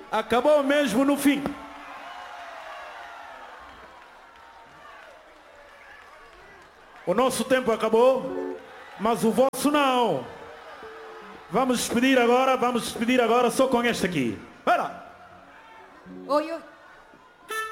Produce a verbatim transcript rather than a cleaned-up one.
Acabou mesmo no fim. O nosso tempo acabou, mas o vosso não. Vamos despedir agora, vamos despedir agora só com este aqui. Vai lá. Oi, oi.